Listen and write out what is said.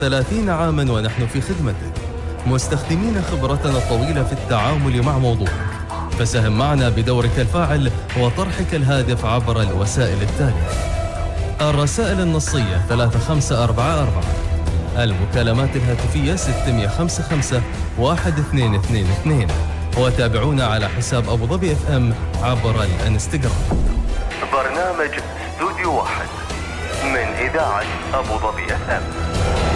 30 عاما ونحن في خدمتك، مستخدمين خبرتنا الطويلة في التعامل مع موضوعك. فساهم معنا بدورك الفاعل وطرحك الهادف عبر الوسائل التالية: الرسائل النصية 3544، المكالمات الهاتفية 655 1222، وتابعونا على حساب أبو ظبي FM عبر الانستغرام. برنامج استوديو 1 من إذاعة أبو ظبي FM.